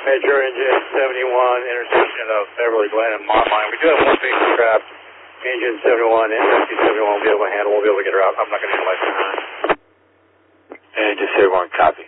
Metro Engine 71, intersection of Beverly Glen and Montmine. We do have one big trap. Engine 71 and Rescue 71 will be able to handle. We'll be able to get her out. I'm not going to utilize her. Engine 71, copy.